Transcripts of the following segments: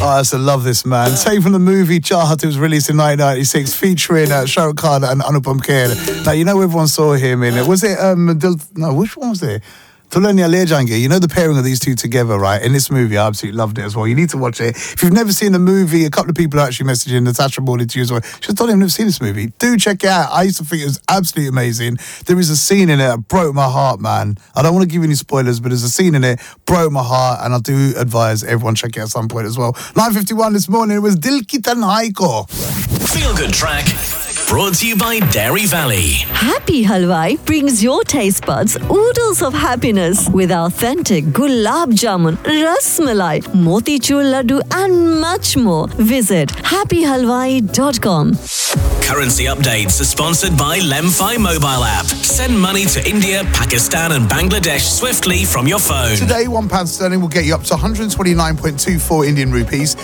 Oh, I used to love this, man. Taken from the movie Chahat, it was released in 1996, featuring Shah Rukh Khan and Anupam Kher. Now, you know everyone saw him in it. Was it, which one was it? Tulania Le Jangi, you know the pairing of these two together, right? In this movie, I absolutely loved it as well. You need to watch it. If you've never seen the movie, a couple of people are actually messaging Natasha Morley to you as well. She just told him I've never seen this movie. Do check it out. I used to think it was absolutely amazing. There is a scene in it that broke my heart, man. I don't want to give you any spoilers, but there's a scene in it, broke my heart, and I do advise everyone check it out at some point as well. 9:51 this morning, it was Dil Ki Tanhai Ko. Feel Good Track. Brought to you by Dairy Valley. Happy Halwai brings your taste buds oodles of happiness with authentic gulab jamun, ras malai, motichur laddu and much more. Visit happyhalwai.com. Currency updates are sponsored by Lemfi mobile app. Send money to India, Pakistan and Bangladesh swiftly from your phone. Today, £1 sterling will get you up to 129.24 Indian rupees,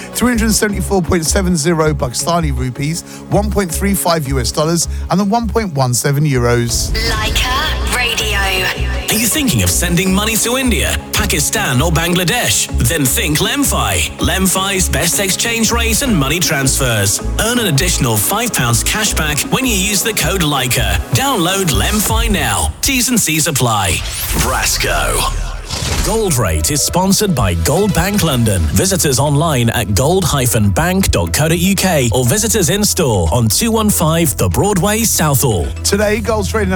374.70 Pakistani rupees, 1.35 US dollars, and then 1.17 euros. Leica Radio. Are you thinking of sending money to India, Pakistan or Bangladesh? Then think Lemfi. Lemfi's best exchange rate and money transfers. Earn an additional £5 cashback when you use the code Leica. Download Lemfi now. T's and C's apply. Brasco. Gold Rate is sponsored by Gold Bank London. Visit us online at gold-bank.co.uk or visit us in store on 215 The Broadway, Southall. Today, gold's trading at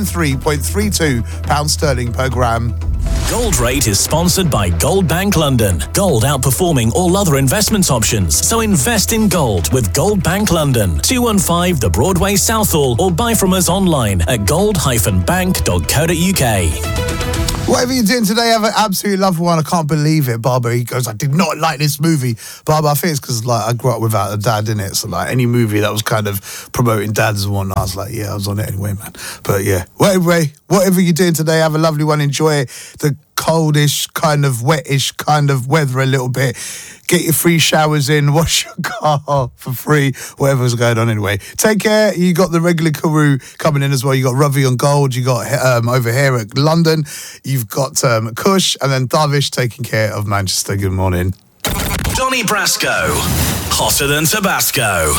£103.32 sterling per gram. Gold Rate is sponsored by Gold Bank London. Gold outperforming all other investment options. So invest in gold with Gold Bank London. 215 The Broadway, Southall, or buy from us online at gold-bank.co.uk. Whatever you're doing today, have an absolutely lovely one. I can't believe it, Barbara. He goes, I did not like this movie. Barbara, I think it's because I grew up without a dad in it. So any movie that was kind of promoting dads and whatnot, I was like, yeah, I was on it anyway, man. But yeah, whatever you're doing today, have a lovely one. Enjoy the coldish, kind of wettish kind of weather a little bit. Get your free showers in, wash your car for free, whatever's going on anyway. Take care. You got the regular crew coming in as well. You got Ravi on Gold. You got over here at London. You've got Kush and then Darvish taking care of Manchester. Good morning. Donny Brasco. Hotter than Tabasco.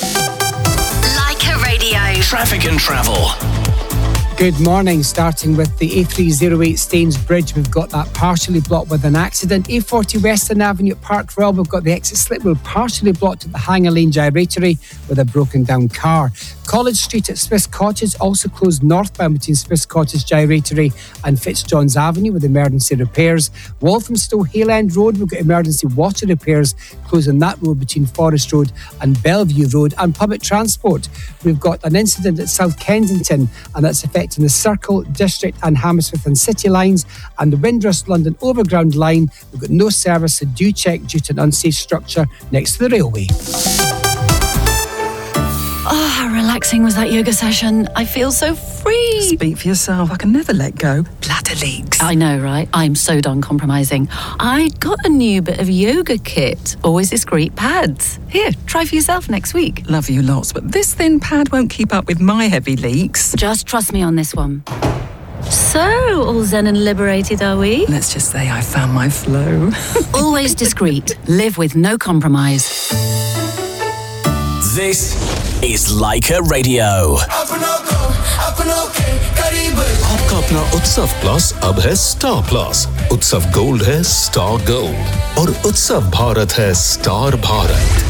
Leica Radio. Traffic and travel. Good morning. Starting with the A308 Staines Bridge, we've got that partially blocked with an accident. A40 Western Avenue at Park Royal, we've got the exit slip road partially blocked at the Hanger Lane Gyratory with a broken down car. College Street at Swiss Cottage also closed northbound between Swiss Cottage Gyratory and Fitzjohn's Avenue with emergency repairs. Walthamstow Hale End Road, we've got emergency water repairs closing that road between Forest Road and Bellevue Road. And public transport, we've got an incident at South Kensington, and that's affecting the Circle, District and Hammersmith and City lines, and the Windrush London Overground line. We've got no service, so do check due to an unsafe structure next to the railway. Oh, how relaxing was that yoga session. I feel so free. Speak for yourself. I can never let go. Bladder leaks. I know, right? I'm so done compromising. I got a new bit of yoga kit. Always discreet pads. Here, try for yourself next week. Love you lots, but this thin pad won't keep up with my heavy leaks. Just trust me on this one. So, all zen and liberated, are we? Let's just say I found my flow. Always discreet. Live with no compromise. This is Leica Radio. आपका अपना उत्सव plus अब है star plus. उत्सव gold है star gold और उत्सव भारत है स्टार भारत.